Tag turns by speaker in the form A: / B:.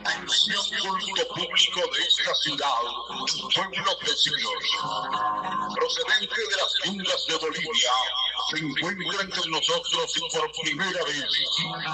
A: Atención, culto público de esta ciudad, pueblos vecinos, procedente de las tundras de Bolivia, se encuentra entre nosotros y por primera vez